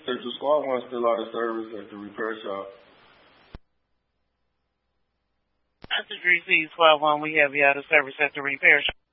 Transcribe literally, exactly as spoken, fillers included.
Central Squad One still out of service at the repair shop. That's the three C Squad One. We have you out of service at the repair shop.